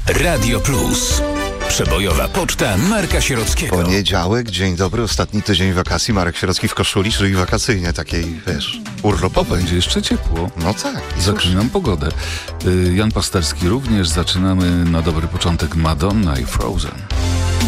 Radio Plus. Przebojowa poczta Marka Sierockiego. Poniedziałek, dzień dobry, ostatni tydzień wakacji. Marek Sierocki w koszuli, czyli wakacyjnie, takiej, wiesz, urlopowej. Będzie jeszcze ciepło. No tak. Zaklinam pogodę. Jan Pasterski również. Zaczynamy na dobry początek Madonna i Frozen.